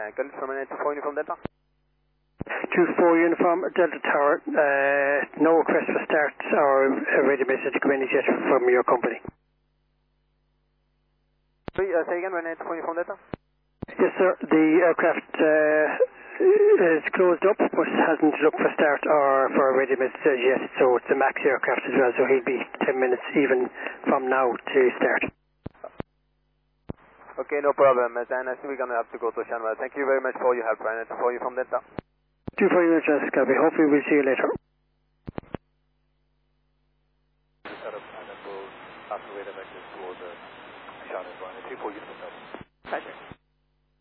Good from an 24 Uniform Delta. 24 Uniform Delta Tower, no request for start or a ready message coming yet from your company. Sorry, say again, Runway 24 Uniform Delta? Yes sir, the aircraft is closed up but hasn't looked for start or for a ready message yet, so it's a MAX aircraft as well, so he'll be 10 minutes even from now to start. Okay, no problem. Then I think we're going to have to go to Shanwell. Thank you very much for your help, Runway 24 Uniform Delta. 24 Uniform Delta, Hopefully we'll see you later.